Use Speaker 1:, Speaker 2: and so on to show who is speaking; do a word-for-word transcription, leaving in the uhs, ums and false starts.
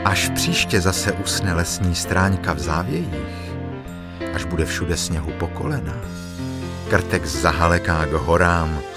Speaker 1: Až příště zase usne lesní stráňka v závějích, až bude všude sněhu po kolena, krtek zahaleká k horám